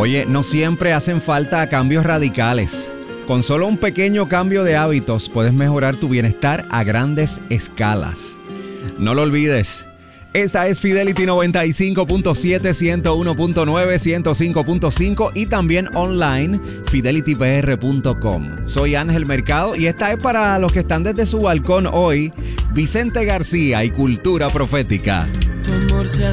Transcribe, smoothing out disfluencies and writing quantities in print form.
Oye, no siempre hacen falta cambios radicales. Con solo un pequeño cambio de hábitos puedes mejorar tu bienestar a grandes escalas. No lo olvides. Esta es Fidelity 95.7, 101.9, 105.5 y también online fidelitypr.com. Soy Ángel Mercado y esta es para los que están desde su balcón hoy. Vicente García y Cultura Profética. Tu amor se